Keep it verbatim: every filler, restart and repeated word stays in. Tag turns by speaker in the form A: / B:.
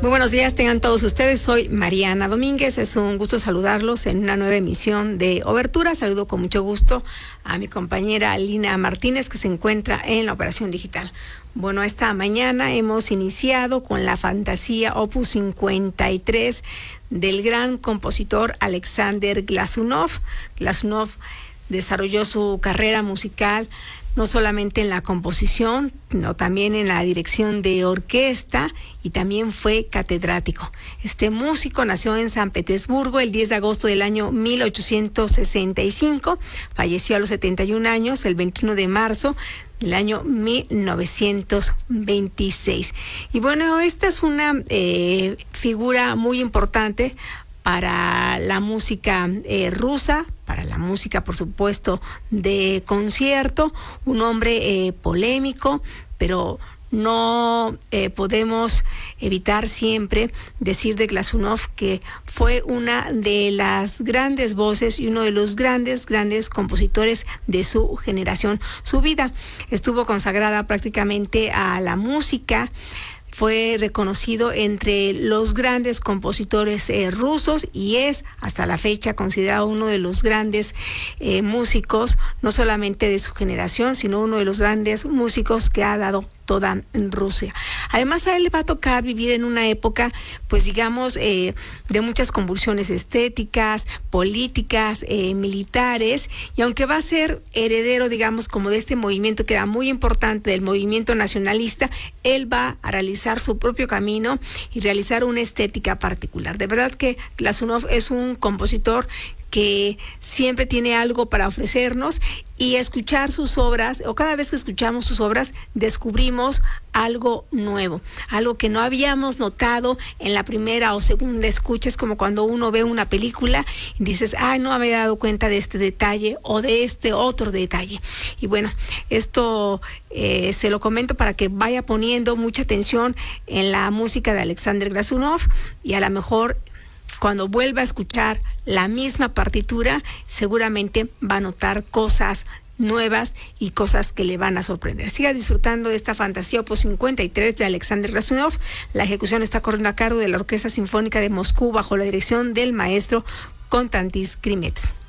A: Muy buenos días, tengan todos ustedes. Soy Mariana Domínguez. Es un gusto saludarlos en una nueva emisión de Obertura. Saludo con mucho gusto a mi compañera Lina Martínez, que se encuentra en la operación digital. Bueno, esta mañana hemos iniciado con la fantasía Opus cincuenta y tres del gran compositor Alexander Glazunov. Glazunov desarrolló su carrera musical no solamente en la composición, sino también en la dirección de orquesta, y también fue catedrático. Este músico nació en San Petersburgo el diez de agosto del año mil ochocientos sesenta y cinco, falleció a los setenta y un años el veintiuno de marzo del año mil novecientos veintiséis. Y bueno, esta es una eh, figura muy importante para la música eh, rusa, para la música, por supuesto, de concierto, un hombre eh, polémico, pero no eh, podemos evitar siempre decir de Glazunov que fue una de las grandes voces y uno de los grandes, grandes compositores de su generación. Su vida estuvo consagrada prácticamente a la música. Fue reconocido entre los grandes compositores eh, rusos y es hasta la fecha considerado uno de los grandes eh, músicos, no solamente de su generación, sino uno de los grandes músicos que ha dado toda Rusia. Además, a él le va a tocar vivir en una época, pues digamos, eh, de muchas convulsiones estéticas, políticas, eh, militares, y aunque va a ser heredero, digamos, como de este movimiento que era muy importante, del movimiento nacionalista, él va a realizar su propio camino y realizar una estética particular. De verdad que Glazunov es un compositor que siempre tiene algo para ofrecernos, y escuchar sus obras, o cada vez que escuchamos sus obras, descubrimos algo nuevo, algo que no habíamos notado en la primera o segunda escucha. Es como cuando uno ve una película y dices, ay, no me había dado cuenta de este detalle o de este otro detalle. Y bueno, esto eh, se lo comento para que vaya poniendo mucha atención en la música de Alexander Glazunov, y a lo mejor cuando vuelva a escuchar la misma partitura, seguramente va a notar cosas nuevas y cosas que le van a sorprender. Siga disfrutando de esta fantasía Opus cincuenta y tres de Alexander Glazunov. La ejecución está corriendo a cargo de la Orquesta Sinfónica de Moscú bajo la dirección del maestro Konstantin Krimets.